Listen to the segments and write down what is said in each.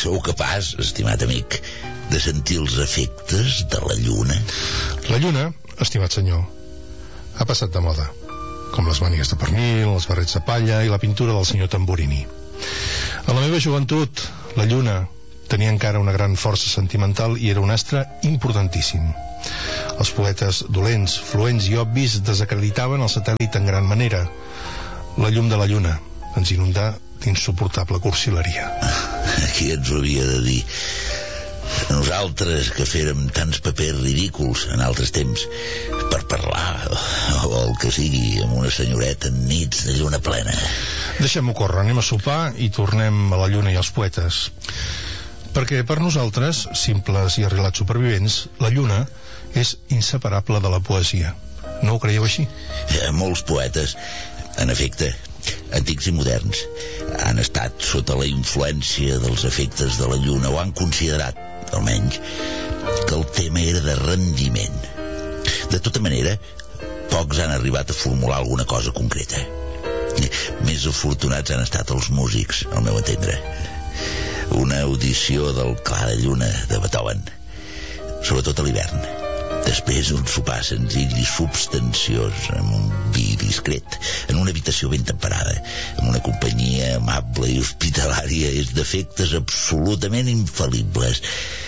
sou capaç, estimat amic, de sentir els efectes de la lluna? La lluna, estimat senyor, ha passat de moda, com les mànigues de pernil, els barrets de palla i la pintura del senyor Tamburini. En la meva joventut, la lluna tenia encara una gran força sentimental i era un astre importantíssim. Els poetes dolents, fluents i obvis desacreditaven el satèl·lit en gran manera. La llum de la lluna ens inundà d'insuportable cursileria. Qui ens ho havia de dir? Nosaltres, que fèrem tants papers ridículs en altres temps per parlar, o el que sigui, amb una senyoreta en nits de lluna plena. Deixem-ho córrer, anem a sopar i tornem a la lluna i als poetes. Perquè per nosaltres, simples i arreglats supervivents, la lluna és inseparable de la poesia. No ho creieu així? Molts poetes, en efecte, antics i moderns, han estat sota la influència dels efectes de la lluna, o han considerat, almenys, que el tema era de rendiment. De tota manera, pocs han arribat a formular alguna cosa concreta. Més afortunats han estat els músics, al meu entendre. Una audició del Clar de Lluna de Beethoven, sobretot a l'hivern. Després un sopar senzill i substanciós, amb un vi discret, en una habitació ben temperada, amb una companyia amable i hospitalària, és d'efectes absolutament infal·libles.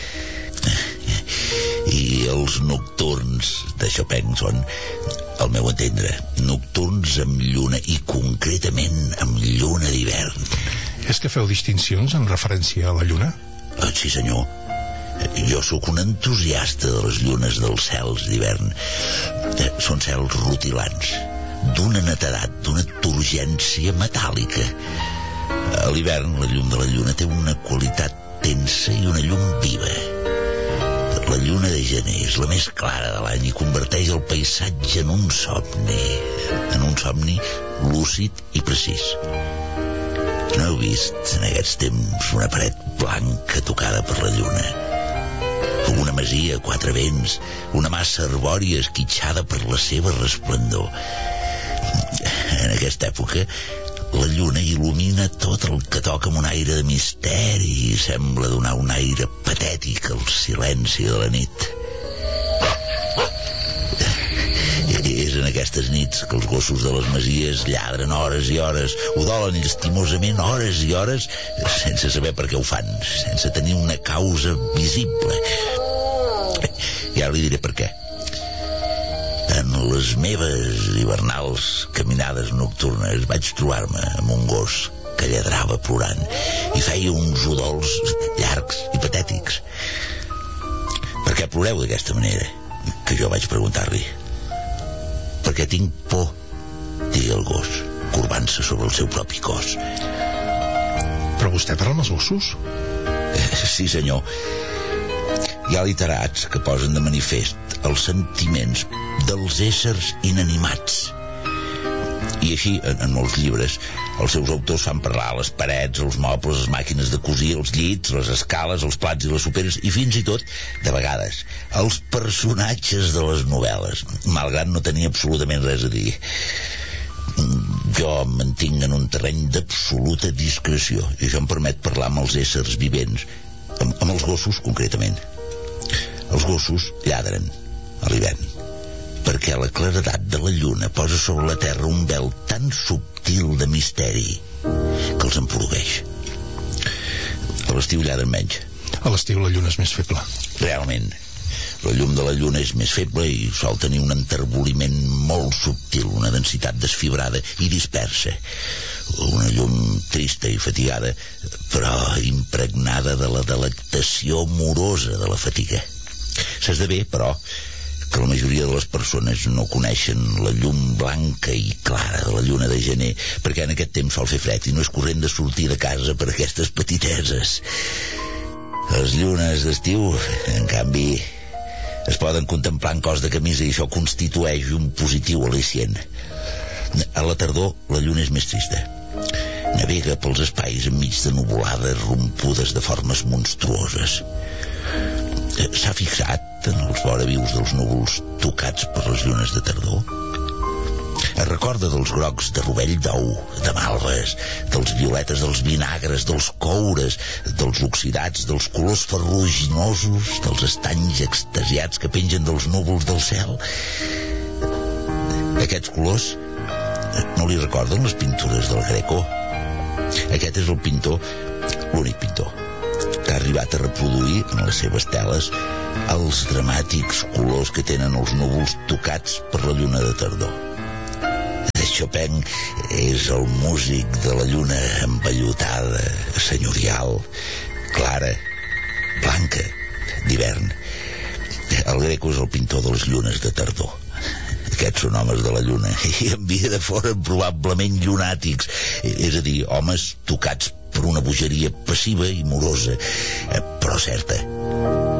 I els nocturns de Chopin són, al meu entendre, nocturns amb lluna, i concretament amb lluna d'hivern. És que feu distincions en referència a la lluna? Sí, senyor. Jo sóc un entusiasta de les llunes dels cels d'hivern. Són cels rutilants, d'una netedat, d'una turgència metàl·lica. A l'hivern, la llum de la lluna té una qualitat tensa i una llum viva. La lluna de gener és la més clara de l'any i converteix el paisatge en un somni lúcid i precís. No heu vist en aquests temps una paret blanca tocada per la lluna? Una masia a quatre vents, una massa arbòria esquitxada per la seva resplendor. En aquesta època, la lluna il·lumina tot el que toca amb un aire de misteri i sembla donar un aire patètic al silenci de la nit. És en aquestes nits que els gossos de les masies lladren hores i hores, udolen llastimosament hores i hores, sense saber per què ho fan, sense tenir una causa visible. I ara li diré per què. En les meves hivernals caminades nocturnes vaig trobar-me amb un gos que lladrava plorant i feia uns udols llargs i patètics. Per què ploreu d'aquesta manera? Que jo vaig preguntar-li. Perquè tinc por, digué el gos, corbant-se sobre el seu propi cos. Però vostè parla amb els gossos? Sí, senyor. Hi ha literats que posen de manifest els sentiments dels éssers inanimats. I així, en molts llibres, els seus autors fan parlar les parets, els mobles, les màquines de cosir, els llits, les escales, els plats i les soperes, i fins i tot, de vegades, els personatges de les novel·les, malgrat no tenir absolutament res a dir. Jo em mantinc en un terreny d'absoluta discreció, i això em permet parlar amb els éssers vivents, amb els gossos concretament. Els gossos lladren a l'hivern perquè la claredat de la lluna posa sobre la terra un vel tan subtil de misteri que els emporgueix. A l'estiu lladren menys. A l'estiu la lluna és més feble. Realment, la llum de la lluna és més feble i sol tenir un enterboliment molt subtil, una densitat desfibrada i dispersa. Una llum trista i fatigada, però impregnada de la delectació amorosa de la fatiga. S'esdevé, però, que la majoria de les persones no coneixen la llum blanca i clara de la lluna de gener, perquè en aquest temps sol fer fred i no és corrent de sortir de casa per aquestes petiteses. Les llunes d'estiu, en canvi, es poden contemplar en cos de camisa i això constitueix un positiu al·licient. A la tardor, la lluna és més trista. Navega pels espais enmig de nuvolades rompudes de formes monstruoses. S'ha fixat en els vora vius dels núvols tocats per les llunes de tardor? Es recorda dels grocs de rovell d'ou, de malves, dels violetes dels vinagres, dels coures, dels oxidats, dels colors ferruginosos, dels estanys extasiats que pengen dels núvols del cel. Aquests colors no li recorden les pintures del Greco? Aquest és el pintor, l'únic pintor, que ha arribat a reproduir en les seves teles els dramàtics colors que tenen els núvols tocats per la lluna de tardor. Chopin és el músic de la lluna envellotada, senyorial, clara, blanca, d'hivern. El Greco és el pintor de les llunes de tardor. Aquests són homes de la lluna i en vida foren probablement llunàtics, és a dir, homes tocats per una bogeria passiva i morosa, però certa.